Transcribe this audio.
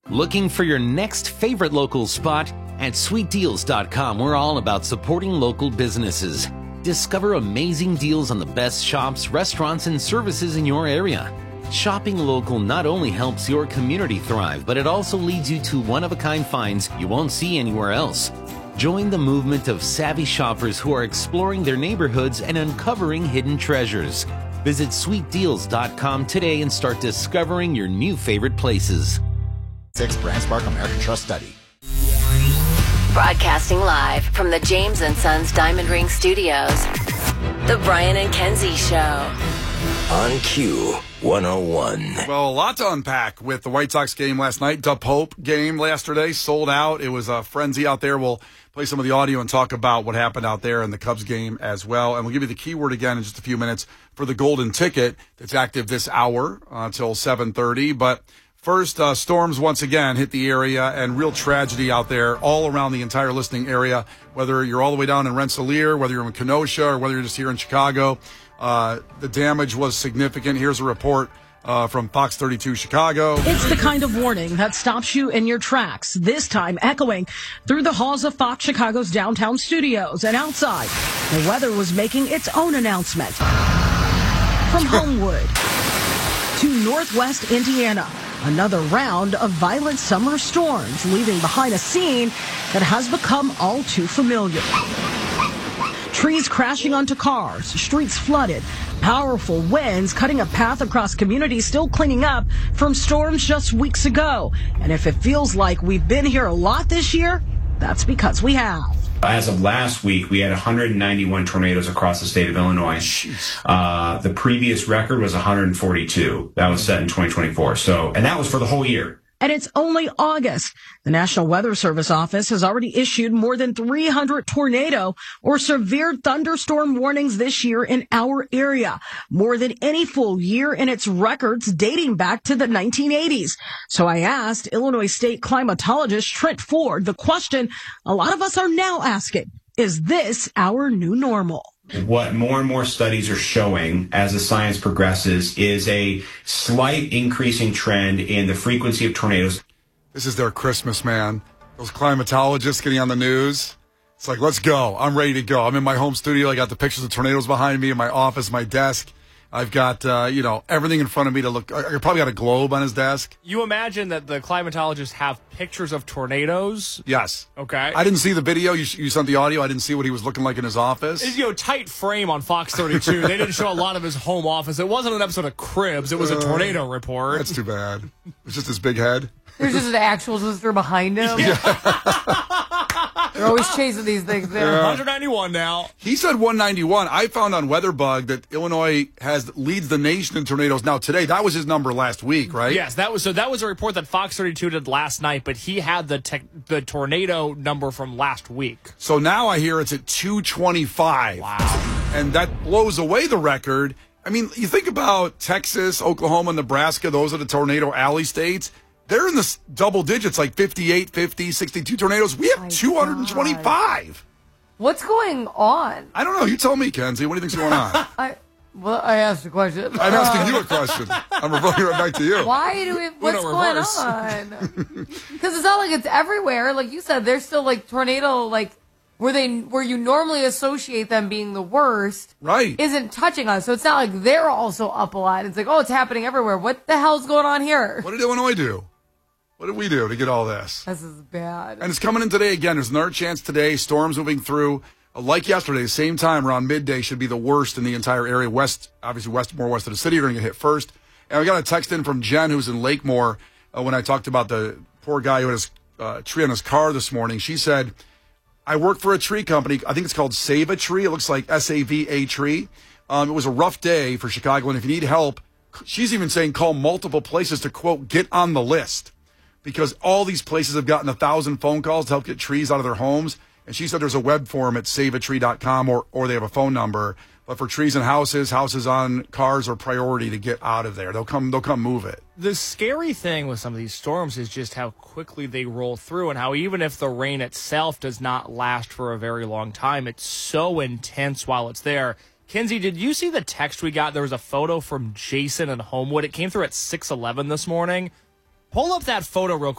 Looking for your next favorite local spot? At sweetdeals.com, we're all about supporting local businesses. Discover amazing deals on the best shops, restaurants, and services in your area. Shopping local not only helps your community thrive, but it also leads you to one-of-a-kind finds you won't see anywhere else. Join the movement of savvy shoppers who are exploring their neighborhoods and uncovering hidden treasures. Visit sweetdeals.com today and start discovering your new favorite places. 6 BrandSpark American Trust Study. Broadcasting live from the James & Sons Diamond Ring Studios. The Brian and Kenzie Show. On Q 101. Well, a lot to unpack with the White Sox game last night. The Pope game yesterday sold out. It was a frenzy out there. We'll play some of the audio and talk about what happened out there in the Cubs game as well. And we'll give you the keyword again in just a few minutes for the golden ticket that's active this hour until 7:30. But first, storms once again hit the area, and real tragedy out there all around the entire listening area, whether you're all the way down in Rensselaer, whether you're in Kenosha, or whether you're just here in Chicago. The damage was significant. Here's a report from Fox 32 Chicago. It's the kind of warning that stops you in your tracks, this time echoing through the halls of Fox Chicago's downtown studios and outside. The weather was making its own announcement. From Homewood to Northwest Indiana, another round of violent summer storms, leaving behind a scene that has become all too familiar. Trees crashing onto cars, streets flooded, powerful winds cutting a path across communities still cleaning up from storms just weeks ago. And if it feels like we've been here a lot this year, that's because we have. As of last week, we had 191 tornadoes across the state of Illinois. The previous record was 142. That was set in 2024. And that was for the whole year. And it's only August. The National Weather Service office has already issued more than 300 tornado or severe thunderstorm warnings this year in our area, more than any full year in its records dating back to the 1980s. So I asked Illinois State climatologist Trent Ford the question a lot of us are now asking: is this our new normal? What more and more studies are showing as the science progresses is a slight increasing trend in the frequency of tornadoes. This is their Christmas, man. Those climatologists getting on the news. It's like, let's go. I'm ready to go. I'm in my home studio. I got the pictures of tornadoes behind me in my office, my desk. I've got, everything in front of me to look. I probably got a globe on his desk. You imagine that the climatologists have pictures of tornadoes? Yes. Okay. I didn't see the video. You sent the audio. I didn't see what he was looking like in his office. It's, tight frame on Fox 32. They didn't show a lot of his home office. It wasn't an episode of Cribs. It was a tornado report. That's too bad. It's just his big head. There's just an actual sister behind him. Yeah. They're always chasing these things there. 191 now. He said 191. I found on WeatherBug that Illinois leads the nation in tornadoes now today. That was his number last week, right? Yes, that was a report that Fox 32 did last night, but he had the tornado number from last week. So now I hear it's at 225. Wow. And that blows away the record. I mean, you think about Texas, Oklahoma, Nebraska, those are the tornado alley states. They're in the double digits, like 58, 50, 62 tornadoes. We have 225. God. What's going on? I don't know. You tell me, Kenzie. What do you think's going on? I asked a question. I'm asking you a question. I'm referring right back to you. Why do we? What's going on? Because it's not like it's everywhere. Like you said, there's still like tornado, like where you normally associate them being the worst, right? Isn't touching us. So it's not like they're also up a lot. It's like, oh, it's happening everywhere. What the hell's going on here? What did Illinois do? What did we do to get all this? This is bad. And it's coming in today again. There's another chance today. Storms moving through. Like yesterday, same time around midday should be the worst in the entire area. West, obviously more west of the city. You're going to get hit first. And we got a text in from Jen, who's in Lakemore, when I talked about the poor guy who had his tree on his car this morning. She said, I work for a tree company. I think it's called Save a Tree. It looks like SAVA Tree. It was a rough day for Chicago. And if you need help, she's even saying call multiple places to, quote, get on the list. Because all these places have gotten 1,000 phone calls to help get trees out of their homes. And she said there's a web form at saveatree.com or they have a phone number. But for trees and houses on cars are priority to get out of there. They'll come move it. The scary thing with some of these storms is just how quickly they roll through and how even if the rain itself does not last for a very long time, it's so intense while it's there. Kenzie, did you see the text we got? There was a photo from Jason in Homewood. It came through at 6:11 this morning. Pull up that photo real quick.